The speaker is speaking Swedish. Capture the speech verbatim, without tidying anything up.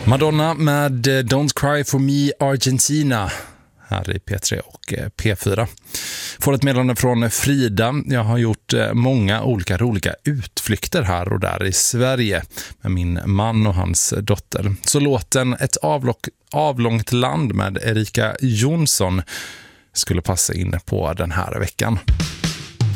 Madonna med Don't Cry For Me Argentina här i P tre och P fyra. Får ett meddelande från Frida. Jag har gjort många olika roliga utflykter här och där i Sverige med min man och hans dotter. Så låten Ett avlock, avlångt land med Erika Jonsson skulle passa in på den här veckan.